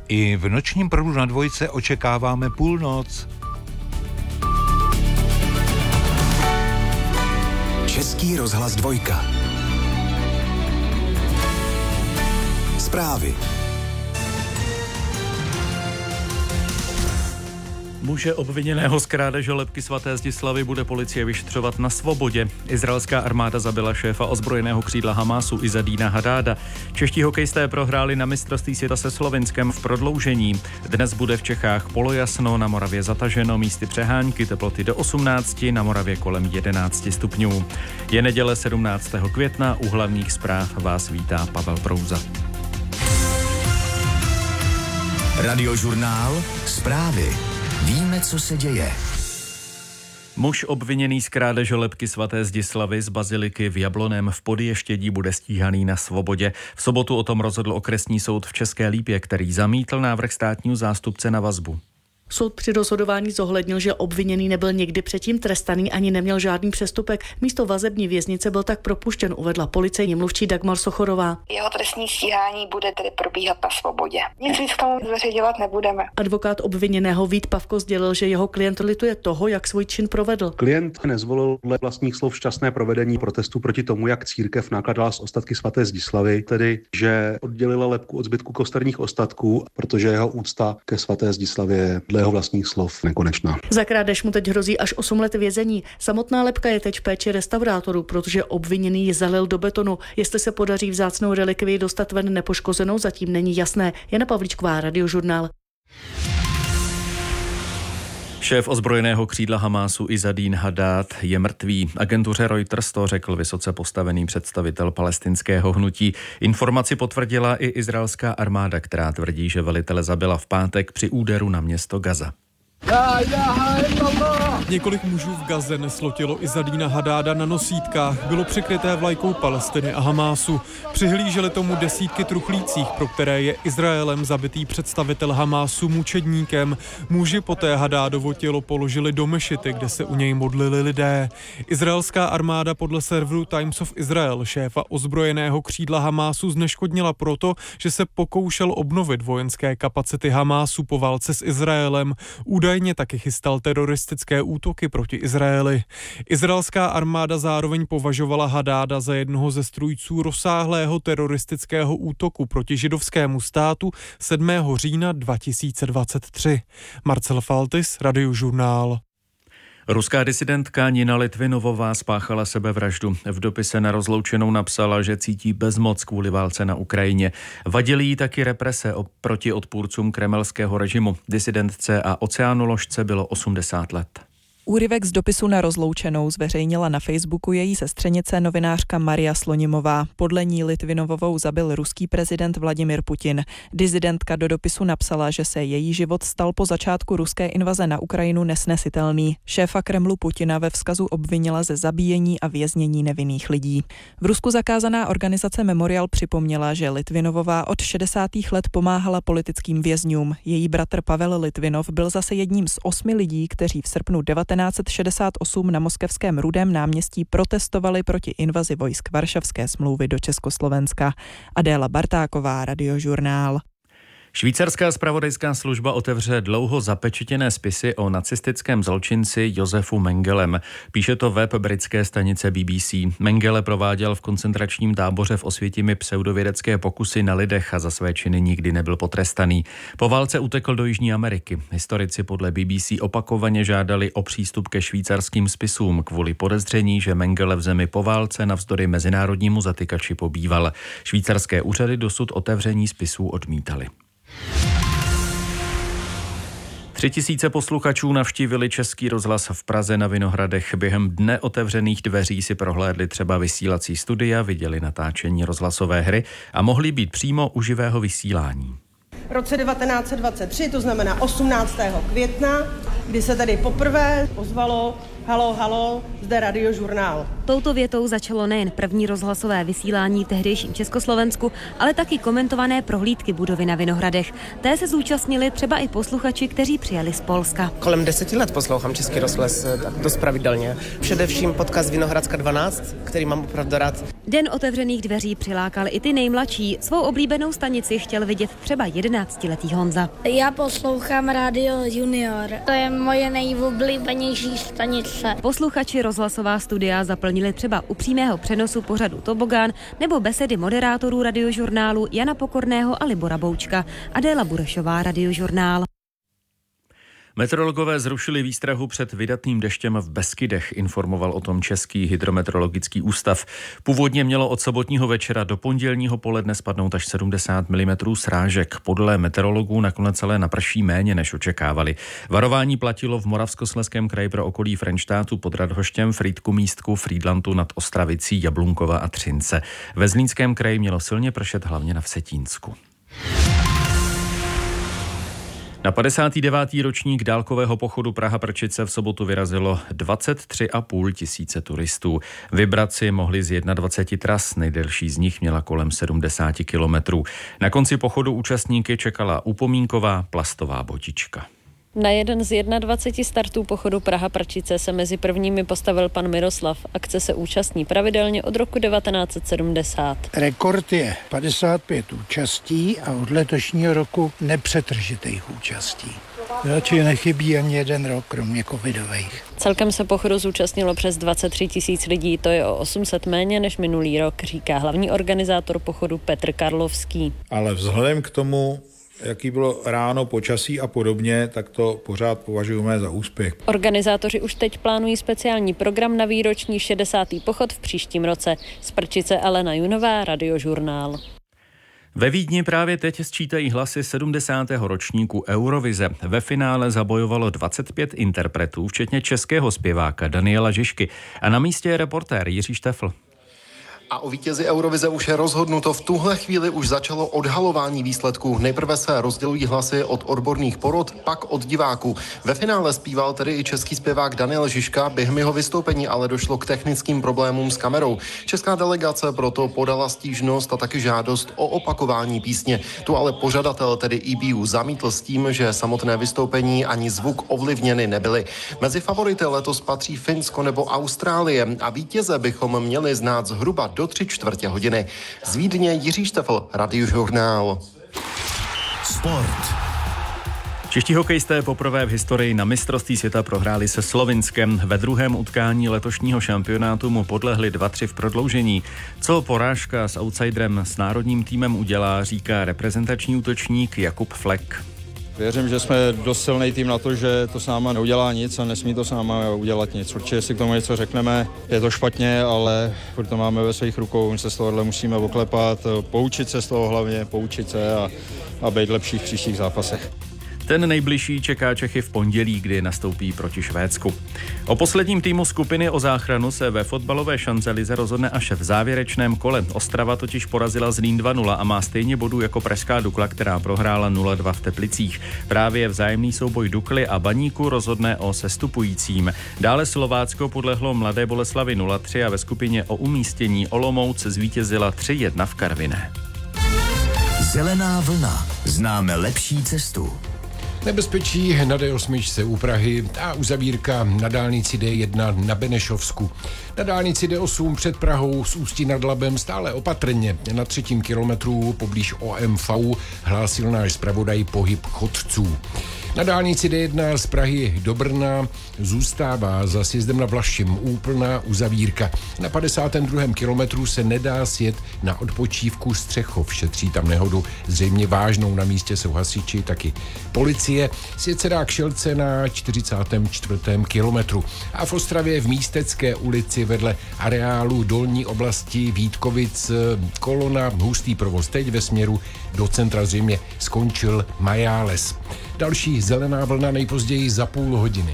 I v nočním proudu na dvojce očekáváme půlnoc. Český rozhlas dvojka. Zprávy. Muže obviněného z krádeže lebky svaté Zdislavy bude policie vyšetřovat na svobodě. Izraelská armáda zabila šéfa ozbrojeného křídla Hamásu Izzadína Hadáda. Čeští hokejisté prohráli na mistrovství světa se Slovinskem v prodloužení. Dnes bude v Čechách polojasno, na Moravě zataženo, místy přehánky, teploty do 18, na Moravě kolem 11 stupňů. Je neděle 17. května, u hlavních zpráv vás vítá Pavel Prouza. Radiožurnál Zprávy. Víme, co se děje. Muž obviněný z krádeže lebky svaté Zdislavy z baziliky v Jabloném v Podještědí bude stíhaný na svobodě. V sobotu o tom rozhodl okresní soud v České Lípě, který zamítl návrh státního zástupce na vazbu. Soud při rozhodování zohlednil, že obviněný nebyl nikdy předtím trestaný ani neměl žádný přestupek. Místo vazební věznice byl tak propuštěn, uvedla policejní mluvčí Dagmar Sochorová. Jeho trestní stíhání bude tedy probíhat na svobodě. Nic víc k tomu zveřejňovat nebudeme. Advokát obviněného Vít Pavko sdělil, že jeho klient lituje toho, jak svůj čin provedl. Klient nezvolil dle vlastních slov šťastné provedení protestu proti tomu, jak církev nakladala s ostatky svaté Zdislavy, tedy že oddělila lebku od zbytku kosterních ostatků, protože jeho úcta ke svaté Zdislavě je dle jeho vlastních slov nekonečná. Za krádež mu teď hrozí až 8 let vězení. Samotná lebka je teď v péči restaurátorů, protože obviněný ji zalil do betonu. Jestli se podaří vzácnou relikvii dostat ven nepoškozenou, zatím není jasné. Jana Pavlíčková, Radiožurnál. Šéf ozbrojeného křídla Hamásu Izzadín Hadád je mrtvý. Agentuře Reuters to řekl vysoce postavený představitel palestinského hnutí. Informaci potvrdila i izraelská armáda, která tvrdí, že velitele zabila v pátek při úderu na město Gaza. Několik mužů v Gaze neslo tělo Izzadína Hadáda na nosítkách. Bylo přikryté vlajkou Palestiny a Hamásu. Přihlíželi tomu desítky truchlících, pro které je Izraelem zabitý představitel Hamásu mučedníkem. Muži poté Hadádovo tělo položili do mešity, kde se u něj modlili lidé. Izraelská armáda podle serveru Times of Israel šéfa ozbrojeného křídla Hamásu zneškodnila proto, že se pokoušel obnovit vojenské kapacity Hamásu po válce s Izraelem. Údajně taky chystal teroristické útoky proti Izraeli. Izraelská armáda zároveň považovala Hadáda za jednoho ze strůjců rozsáhlého teroristického útoku proti židovskému státu 7. října 2023. Marcel Faltis, Radiožurnál. Ruská disidentka Nina Litvinovová spáchala sebevraždu. V dopise na rozloučenou napsala, že cítí bezmoc kvůli válce na Ukrajině. Vadily jí taky represe proti odpůrcům kremelského režimu. Disidentce a oceánoložce bylo 80 let. Úryvek z dopisu na rozloučenou zveřejnila na Facebooku její sestřenice novinářka Maria Slonimová. Podle ní Litvinovovou zabil ruský prezident Vladimir Putin. Disidentka do dopisu napsala, že se její život stal po začátku ruské invaze na Ukrajinu nesnesitelný. Šéfa Kremlu Putina ve vzkazu obvinila ze zabíjení a věznění nevinných lidí. V Rusku zakázaná organizace Memorial připomněla, že Litvinovová od 60. let pomáhala politickým vězňům. Její bratr Pavel Litvinov byl zase jedním z 8 lidí, kteří v srpnu 1968 na moskevském Rudém náměstí protestovali proti invazi vojsk Varšavské smlouvy do Československa. Adéla Bartáková, Radiožurnál. Švýcarská zpravodajská služba otevře dlouho zapečetěné spisy o nacistickém zločinci Josefu Mengelem. Píše to web britské stanice BBC. Mengele prováděl v koncentračním táboře v Osvětimi pseudovědecké pokusy na lidech a za své činy nikdy nebyl potrestaný. Po válce utekl do Jižní Ameriky. Historici podle BBC opakovaně žádali o přístup ke švýcarským spisům kvůli podezření, že Mengele v zemi po válce navzdory mezinárodnímu zatykači pobýval. Švýcarské úřady dosud otevření spisů odmítaly. 3000 posluchačů navštívili Český rozhlas v Praze na Vinohradech. Během dne otevřených dveří si prohlédli třeba vysílací studia, viděli natáčení rozhlasové hry a mohli být přímo u živého vysílání. V roce 1923, to znamená 18. května, kdy se tady poprvé ozvalo Halo, halo, zde Radiožurnál. Touto větou začalo nejen první rozhlasové vysílání v tehdejším Československu, ale taky komentované prohlídky budovy na Vinohradech. Té se zúčastnili třeba i posluchači, kteří přijeli z Polska. Kolem 10 let poslouchám Český rozhlas dost pravidelně. Především podcast Vinohradska 12, který mám opravdu rád. Den otevřených dveří přilákal i ty nejmladší. Svou oblíbenou stanici chtěl vidět třeba 11letý Honza. Já poslouchám Radio Junior. To je moje nejoblíbenější stanice. Posluchači rozhlasová studia zaplnili třeba u přímého přenosu pořadu Tobogán nebo besedy moderátorů Radiožurnálu Jana Pokorného a Libora Boučka. Adéla Burešová, Radiožurnál. Meteorologové zrušili výstrahu před vydatným deštěm v Beskydech, informoval o tom Český hydrometeorologický ústav. Původně mělo od sobotního večera do pondělního poledne spadnout až 70 mm srážek. Podle meteorologů nakonec ale naprší méně, než očekávali. Varování platilo v Moravskoslezském kraji pro okolí Frenštátu pod Radhoštěm, Frýdku Místku, Frýdlantu nad Ostravicí, Jablunkova a Třince. Ve Zlínském kraji mělo silně pršet hlavně na Vsetínsku. Na 59. ročník dálkového pochodu Praha-Prčice v sobotu vyrazilo 23,5 tisíce turistů. Vybrat si mohli z 21 tras, nejdelší z nich měla kolem 70 kilometrů. Na konci pochodu účastníky čekala upomínková plastová botička. Na jeden z 21 startů pochodu Praha-Prčice se mezi prvními postavil pan Miroslav. Akce se účastní pravidelně od roku 1970. Rekord je 55 účastí a od letošního roku nepřetržitých účastí. Radši nechybí ani jeden rok, kromě covidových. Celkem se pochodu zúčastnilo přes 23 tisíc lidí, to je o 800 méně než minulý rok, říká hlavní organizátor pochodu Petr Karlovský. Ale vzhledem k tomu, jaký bylo ráno, počasí a podobně, tak to pořád považujeme za úspěch. Organizátoři už teď plánují speciální program na výroční 60. pochod v příštím roce. Z Prčice Alena Junová, Radiožurnál. Ve Vídni právě teď sčítají hlasy 70. ročníku Eurovize. Ve finále zabojovalo 25 interpretů, včetně českého zpěváka Daniela Žižky. A na místě je reportér Jiří Štefl. A o vítězi Eurovize už je rozhodnuto. V tuhle chvíli už začalo odhalování výsledků. Nejprve se rozdělují hlasy od odborných porod, pak od diváků. Ve finále zpíval tedy i český zpěvák Daniel Žižka, během jeho vystoupení ale došlo k technickým problémům s kamerou. Česká delegace proto podala stížnost a taky žádost o opakování písně. Tu ale pořadatel, tedy EBU, zamítl s tím, že samotné vystoupení ani zvuk ovlivněny nebyly. Mezi favority letos patří Finsko nebo Austrálie a vítěze bychom měli znát zhruba do 3/4 hodiny. Z Vídně Jiří Štefl, Radiožurnál. Sport. Čeští hokejisté poprvé v historii na mistrovství světa prohráli se Slovinskem. Ve druhém utkání letošního šampionátu mu podlehli 2-3 v prodloužení. Co porážka s outsiderem s národním týmem udělá, říká reprezentační útočník Jakub Flek. Věřím, že jsme dost silný tým na to, že to s náma neudělá nic a nesmí to s náma udělat nic. Určitě si k tomu něco řekneme, je to špatně, ale furt to máme ve svých rukou, my se z tohohle musíme oklepat, poučit se z toho hlavně, poučit se a být lepší v příštích zápasech. Ten nejbližší čeká Čechy v pondělí, kdy nastoupí proti Švédsku. O posledním týmu skupiny o záchranu se ve fotbalové šancelize rozhodne až v závěrečném kole. Ostrava totiž porazila Zlín 2-0 a má stejně bodů jako pražská Dukla, která prohrála 0-2 v Teplicích. Právě vzájemný souboj Dukly a Baníku rozhodne o sestupujícím. Dále Slovácko podlehlo Mladé Boleslavi 0-3 a ve skupině o umístění Olomouc zvítězila 3-1 v Karviné. Zelená vlna. Známe lepší cestu. Nebezpečí na D8 u Prahy a uzavírka na dálnici D1 na Benešovsku. Na dálnici D8 před Prahou s Ústí nad Labem stále opatrně. Na 3. kilometru poblíž OMV hlásil náš zpravodaj pohyb chodců. Na dálnici D1 z Prahy do Brna zůstává za sjezdem na Vlašim úplná uzavírka. Na 52. kilometru se nedá sjet na odpočívku Střechov. Šetří tam nehodu zřejmě vážnou, na místě jsou hasiči, taky policie. Sjet se dá k Šelce na 44. kilometru. A v Ostravě v Místecké ulici vedle areálu dolní oblasti Vítkovic kolona hustý provoz. Teď ve směru do centra zřejmě skončil Majáles. Další zelená vlna nejpozději za půl hodiny.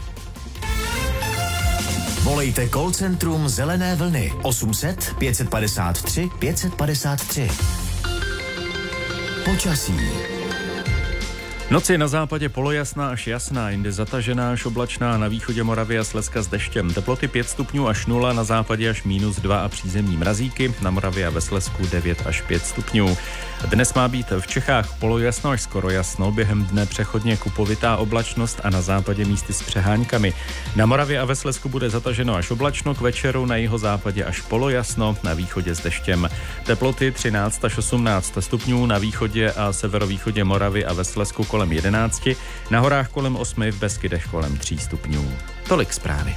Volejte call centrum Zelené vlny 800 553 553. Počasí. Noci na západě polojasná až jasná, jinde zatažená až oblačná, na východě Moravy a Slezska s deštěm. Teploty 5 stupňů až 0, na západě až -2 a přízemní mrazíky, na Moravě a ve Slezsku 9 až 5 stupňů. Dnes má být v Čechách polojasno až skoro jasno, během dne přechodně kupovitá oblačnost a na západě místy s přeháňkami. Na Moravě a ve Slezsku bude zataženo až oblačno, k večeru na jihozápadě až polojasno, na východě s deštěm. Teploty 13 až 18 stupňů, na východě a severovýchodě Moravy a ve Slezsku kolem 11, na horách kolem 8, v Beskydech kolem 3 stupňů. Tolik zprávy.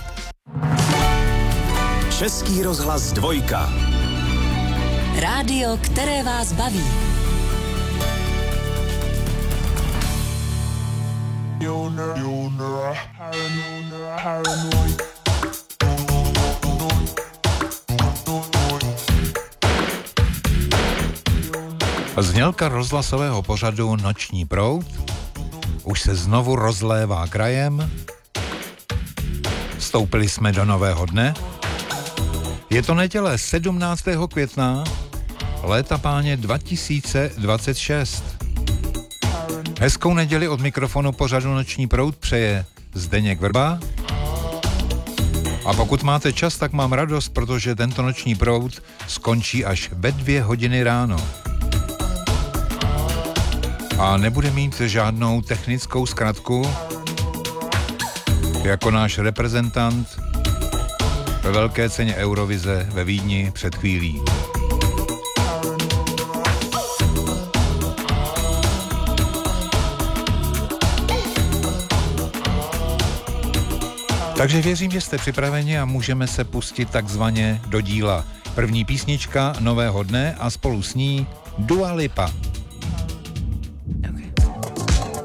Český rozhlas 2. Rádio, které vás baví. Znělka rozhlasového pořadu Noční proud už se znovu rozlévá krajem. Vstoupili jsme do nového dne. Je to neděle 17. května, léta páně 2026. Hezkou neděli od mikrofonu pořadu Noční proud přeje Zdeněk Vrba. A pokud máte čas, tak mám radost, protože tento Noční proud skončí až ve 2 hodiny ráno. A nebude mít žádnou technickou zkratku, jako náš reprezentant ve velké ceně Eurovize ve Vídni před chvílí. Takže věřím, že jste připraveni a můžeme se pustit takzvaně do díla. První písnička nového dne a spolu s ní Dua Lipa.